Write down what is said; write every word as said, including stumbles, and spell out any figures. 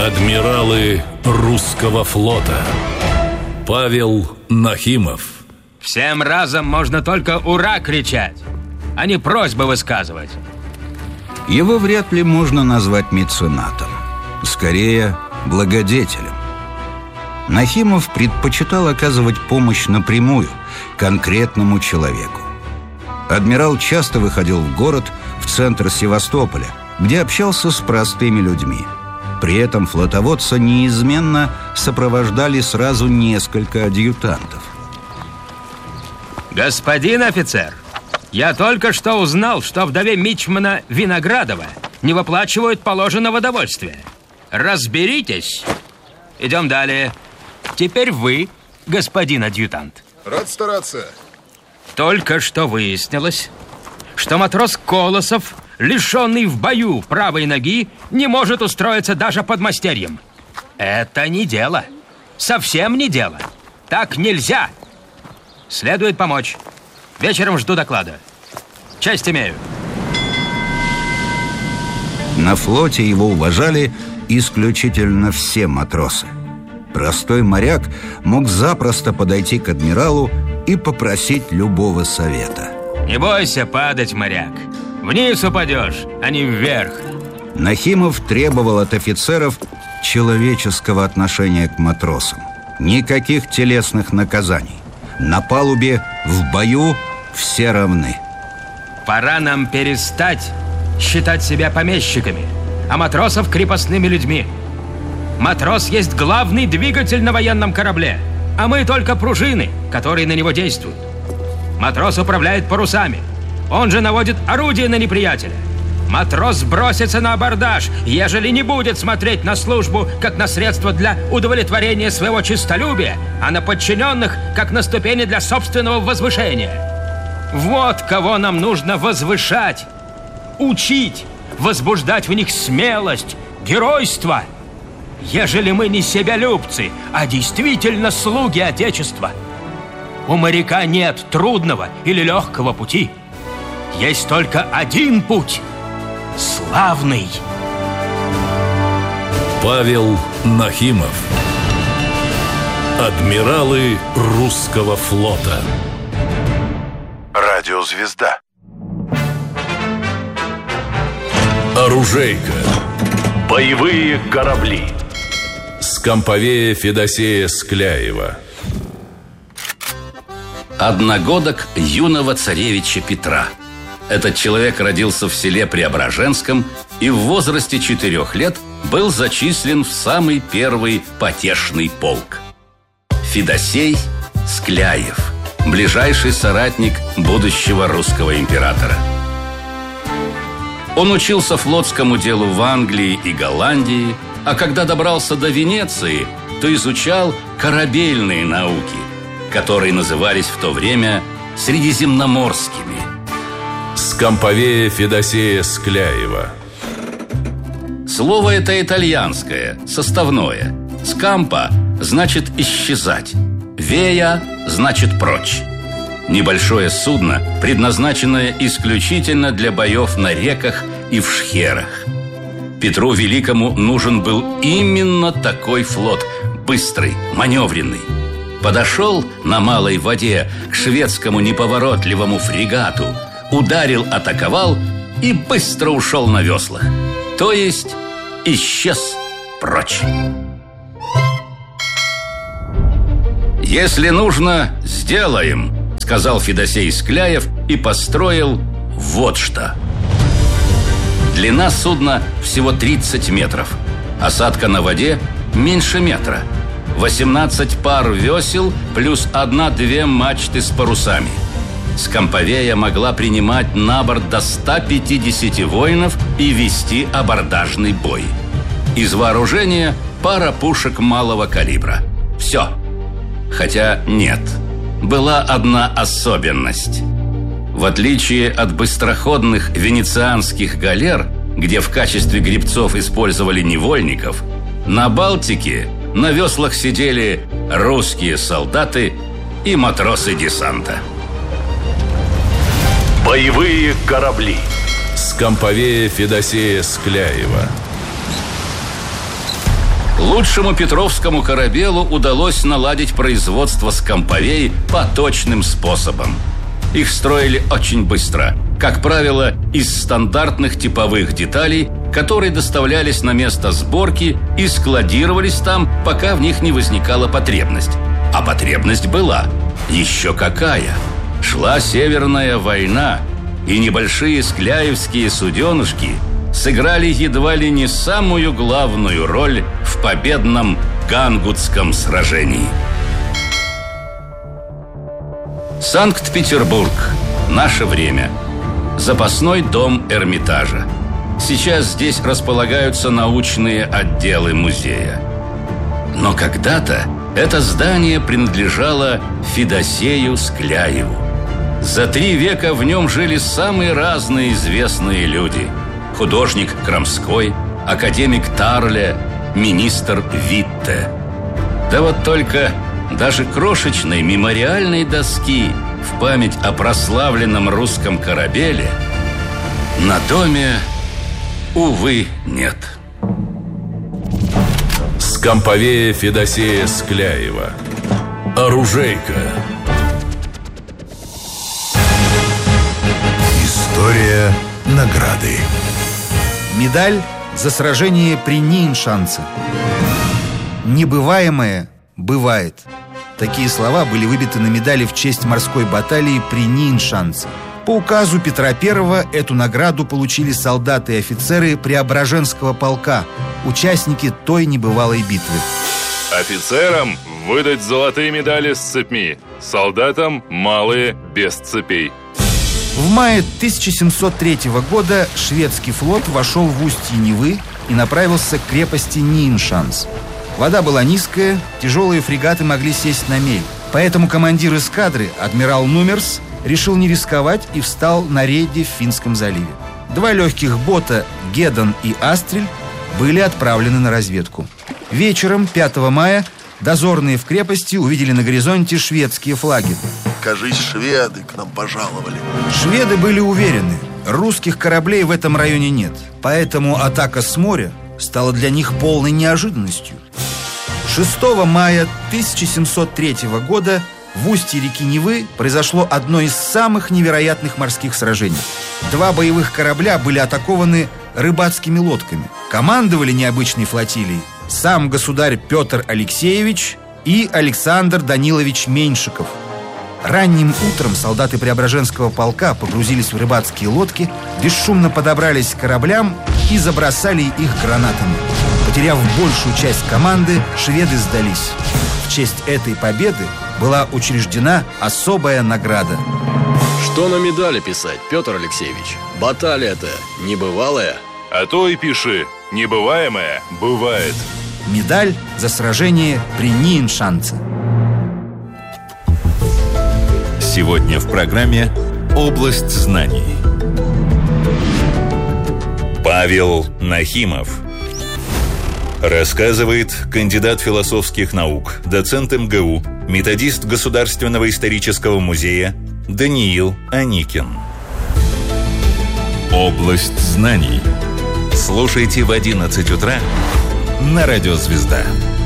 Адмиралы русского флота. Павел Нахимов. Всем разом можно только «Ура!» кричать, а не просьбы высказывать. Его вряд ли можно назвать меценатом. Скорее, благодетелем. Нахимов предпочитал оказывать помощь напрямую, конкретному человеку. Адмирал часто выходил в город, в центр Севастополя, где общался с простыми людьми. При этом флотоводца неизменно сопровождали сразу несколько адъютантов. Господин офицер, я только что узнал, что вдове мичмана Виноградова не выплачивают положенного довольствия. Разберитесь. Идем далее. Теперь вы, господин адъютант. Рад стараться. Только что выяснилось, что матрос Колосов, лишенный в бою правой ноги, не может устроиться даже подмастерьем. Это не дело. Совсем не дело. Так нельзя. Следует помочь. Вечером жду доклада. Честь имею. На флоте его уважали исключительно все матросы. Простой моряк мог запросто подойти к адмиралу и попросить любого совета. Не бойся падать, моряк. Вниз упадешь, а не вверх. Нахимов требовал от офицеров человеческого отношения к матросам. Никаких телесных наказаний. На палубе, в бою все равны. Пора нам перестать считать себя помещиками, а матросов крепостными людьми. Матрос есть главный двигатель на военном корабле, а мы только пружины, которые на него действуют. Матрос управляет парусами. Он же наводит орудие на неприятеля. Матрос бросится на абордаж, ежели не будет смотреть на службу как на средство для удовлетворения своего честолюбия, а на подчиненных как на ступени для собственного возвышения. Вот кого нам нужно возвышать, учить, возбуждать в них смелость, геройство. Ежели мы не себялюбцы, а действительно слуги Отечества. У моряка нет трудного или легкого пути. Есть только один путь – славный. Павел Нахимов. Адмиралы русского флота. Радиозвезда. Оружейка. Боевые корабли. Скамповея Федосея Скляева. Одногодок юного царевича Петра. Этот человек родился в селе Преображенском и в возрасте четырех лет был зачислен в самый первый потешный полк. Федосей Скляев, ближайший соратник будущего русского императора. Он учился флотскому делу в Англии и Голландии, а когда добрался до Венеции, то изучал корабельные науки, которые назывались в то время средиземноморскими. Скамповея Федосея Скляева. Слово это итальянское, составное. Скампа значит исчезать. Вея значит прочь. Небольшое судно, предназначенное исключительно для боев на реках и в шхерах. Петру Великому нужен был именно такой флот, быстрый, маневренный. Подошел на малой воде к шведскому неповоротливому фрегату, ударил, атаковал и быстро ушел на веслах. То есть исчез прочь. «Если нужно, сделаем», — сказал Федосей Скляев и построил вот что. Длина судна всего тридцать метров. Осадка на воде меньше метра. восемнадцать пар весел плюс одна-две мачты с парусами. Скамповея могла принимать на борт до ста пятидесяти воинов и вести абордажный бой. Из вооружения пара пушек малого калибра. Все. Хотя нет. Была одна особенность. В отличие от быстроходных венецианских галер, где в качестве гребцов использовали невольников, на Балтике на веслах сидели русские солдаты и матросы десанта. Боевые корабли. Скамповея Федосея Скляева. Лучшему петровскому корабелу удалось наладить производство скамповей по точным способам. Их строили очень быстро, как правило, из стандартных типовых деталей, которые доставлялись на место сборки и складировались там, пока в них не возникала потребность. А потребность была. Еще какая! Шла Северная война, и небольшие скляевские суденышки сыграли едва ли не самую главную роль в победном Гангутском сражении. Санкт-Петербург. Наше время. Запасной дом Эрмитажа. Сейчас здесь располагаются научные отделы музея. Но когда-то это здание принадлежало Федосею Скляеву. За три века в нем жили самые разные известные люди. Художник Крамской, академик Тарле, министр Витте. Да вот только даже крошечной мемориальной доски в память о прославленном русском корабеле на доме, увы, нет. Скамповея Федосея Скляева. Оружейка. История награды. Медаль за сражение при Ниншанце. Небываемое бывает. Такие слова были выбиты на медали в честь морской баталии при Ниншанце. По указу Петра Первого эту награду получили солдаты и офицеры Преображенского полка, участники той небывалой битвы. Офицерам выдать золотые медали с цепьми, солдатам малые без цепей. В мае тысяча семьсот третьего года шведский флот вошел в устье Невы и направился к крепости Ниншанс. Вода была низкая, тяжелые фрегаты могли сесть на мель. Поэтому командир эскадры, адмирал Нумерс, решил не рисковать и встал на рейде в Финском заливе. Два легких бота, Гедон и Астрель, были отправлены на разведку. Вечером пятого мая дозорные в крепости увидели на горизонте шведские флаги. Кажись, шведы к нам пожаловали. Шведы были уверены, русских кораблей в этом районе нет. Поэтому атака с моря стала для них полной неожиданностью. шестого мая тысяча семьсот третьего года в устье реки Невы произошло одно из самых невероятных морских сражений. Два боевых корабля были атакованы рыбацкими лодками. Командовали необычной флотилией сам государь Петр Алексеевич и Александр Данилович Меньшиков. Ранним утром солдаты Преображенского полка погрузились в рыбацкие лодки, бесшумно подобрались к кораблям и забросали их гранатами. Потеряв большую часть команды, шведы сдались. В честь этой победы была учреждена особая награда. Что на медали писать, Петр Алексеевич? Баталия-то небывалая. А то и пиши, небываемое бывает. Медаль за сражение при Ниншанце. Сегодня в программе «Область знаний». Павел Нахимов рассказывает кандидат философских наук, доцент эм гэ у, методист Государственного исторического музея Даниил Аникин. «Область знаний». Слушайте в одиннадцать утра на Радио Звезда.